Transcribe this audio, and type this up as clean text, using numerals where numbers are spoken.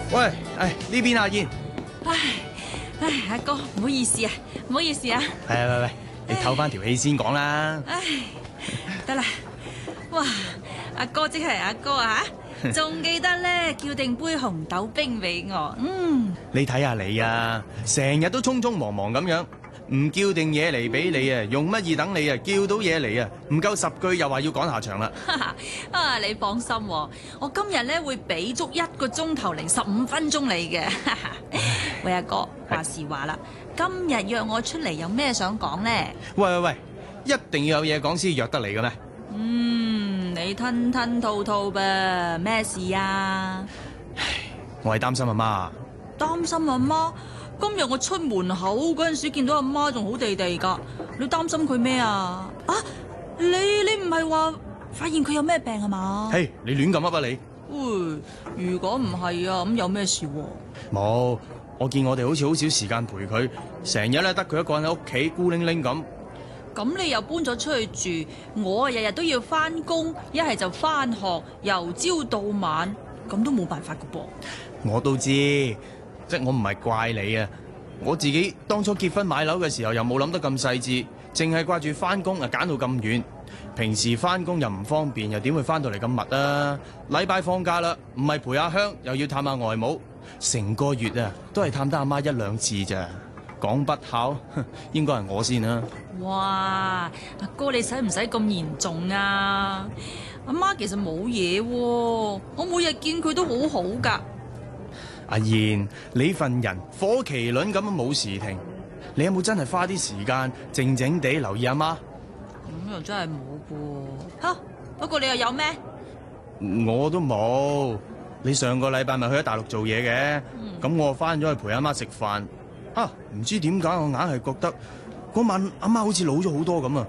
喂，呢邊阿燕。 阿哥，唔好意思啊，唔好意思啊。 喂，你唞翻條氣先講啦。 得啦。哇，阿哥即係阿哥啊，仲記得咧叫定杯紅豆冰俾我。 你睇下你啊，成日都匆匆忙忙咁樣，唔叫定嘢嚟俾你啊，用乜嘢等你啊？叫到嘢嚟啊，唔夠10句又話要趕下場啦。 你放心喎，我今日咧會俾足1個鐘頭零15分鐘你嘅。喂，阿哥，話時話啦，今日約我出嚟有咩想講呢？ 喂，一定要有嘢講先約得嚟嘅咩？ 你吞吞吐吐噃，咩事啊？ 我係擔心阿媽。 擔心阿媽？今日我出門口嗰陣時見到阿媽仲好地地噶，你擔心佢咩啊？你唔係話發現佢有咩病係嘛？ 嘿，你亂咁噏啊你！ 喂，如果唔係啊，咁有咩事喎？ 冇，我見我哋好似好少時間陪佢，成日咧得佢一個人喺屋企孤零零咁。 咁你又搬咗出去住，我日日都要翻工，一係就翻學，由朝到晚，咁都冇辦法噶噃。 我都知，即係我唔係怪你啊，我自己當初結婚買樓嘅時候又冇諗得咁細緻，淨係掛住翻工啊，揀到咁遠，平時翻工又唔方便，又點會翻到嚟咁密啊？禮拜放假啦，唔係陪阿香，又要探下外母，成個月啊都係探得阿媽1、2次咋。講不孝，應該係我先啦。 哇，阿哥你使唔使咁嚴重啊？阿媽其實冇嘢喎，我每日見佢都好好噶。 阿燕，你份人火麒麟咁冇時停，你有冇真係花啲時間靜靜地留意阿媽？ 咁又真係冇噃。不過你又有咩？ 我都冇。你上個禮拜咪去咗大陸做嘢嘅，咁我翻咗去陪阿媽食飯。唔知點解我硬係覺得嗰晚阿媽好似老咗好多咁啊！